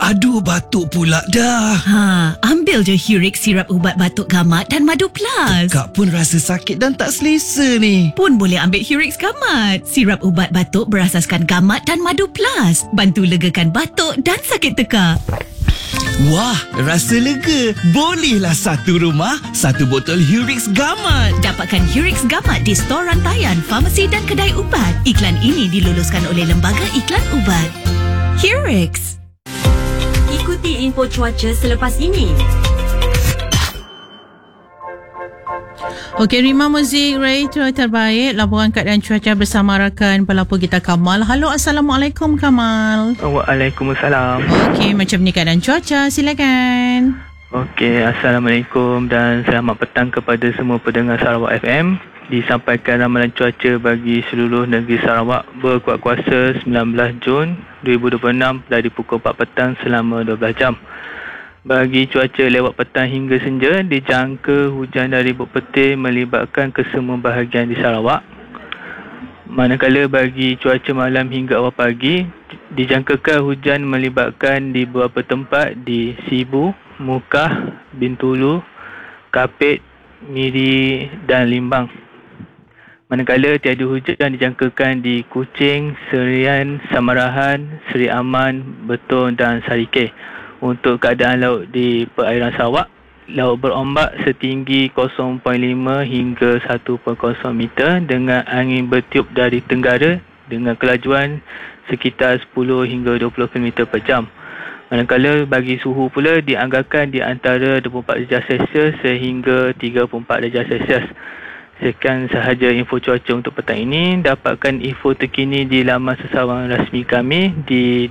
Aduh, batuk pula dah. Ambil je Hurix sirap ubat batuk gamat dan Madu Plus. Kak pun rasa sakit dan tak selesa ni. Pun boleh ambil Hurix gamat. Sirap ubat batuk berasaskan gamat dan Madu Plus. Bantu legakan batuk dan sakit tekak. Wah, rasa lega. Bolehlah satu rumah, satu botol Hurix gamat. Dapatkan Hurix gamat di stor rantaian, farmasi dan kedai ubat. Iklan ini diluluskan oleh Lembaga Iklan Ubat. Hurix. Ikuti info cuaca selepas ini. Okey, Rima Muzik Radio terbaik, laporan keadaan cuaca bersama rakan pelapor kita Kamal. Halo, Assalamualaikum Kamal. Waalaikumsalam. Okey, macam ni keadaan cuaca, silakan. Okey, Assalamualaikum dan selamat petang kepada semua pendengar Sarawak FM. Disampaikan ramalan cuaca bagi seluruh negeri Sarawak berkuat kuasa 19 Jun 2026 dari pukul 4 petang selama 12 jam. Bagi cuaca lewat petang hingga senja, dijangka hujan dari buk petir melibatkan kesemua bahagian di Sarawak. Manakala bagi cuaca malam hingga awal pagi, dijangkakan hujan melibatkan di beberapa tempat di Sibu, Mukah, Bintulu, Kapit, Miri dan Limbang. Manakala tiada hujan dijangkakan di Kuching, Serian, Samarahan, Seri Aman, Betong dan Sarikeh. Untuk keadaan laut di perairan Sarawak, laut berombak setinggi 0.5 hingga 1.0 meter dengan angin bertiup dari tenggara dengan kelajuan sekitar 10 hingga 20 km per jam. Manakala bagi suhu pula dianggarkan di antara 24 darjah Celsius sehingga 34 darjah Celsius. Sekian sahaja info cuaca untuk petang ini. Dapatkan info terkini di laman sesawan rasmi kami di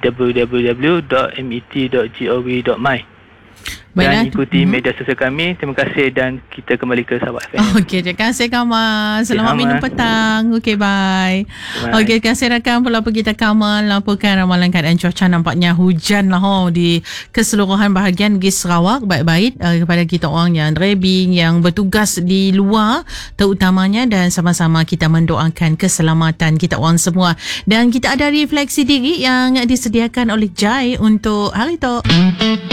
www.met.gov.my. Dan ikuti media sosial kami. Terima kasih dan kita kembali ke Sarawak FM. Okey, terima kasih Kamal. Selamat minum petang. Okey, bye. Okey, terima kasih rakan pelapor kita Kamal laporkan ramalan keadaan cuaca. Nampaknya hujan lah di keseluruhan bahagian negeri Sarawak. Baik-baik kepada kita orang yang driving, yang bertugas di luar terutamanya, dan sama-sama kita mendoakan keselamatan kita orang semua. Dan kita ada refleksi diri yang disediakan oleh Jai untuk hari itu.